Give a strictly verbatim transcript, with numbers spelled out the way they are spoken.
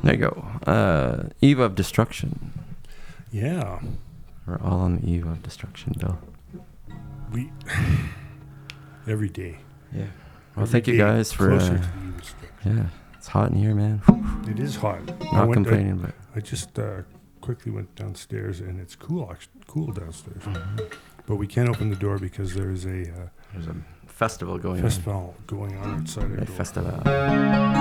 There you go. Uh, eve of destruction. Yeah. We're all on the eve of destruction, Bill. We every day. Yeah. Well, Every thank you day guys for. closer Uh, to the eve of destruction. yeah, it's hot in here, man. It is hot. I Not went- complaining, but. I, I just uh, quickly went downstairs, and it's cool. Actually, cool downstairs. Mhm. But we can't open the door because there is a uh, There's a festival going festival going on outside our on. A door. festival.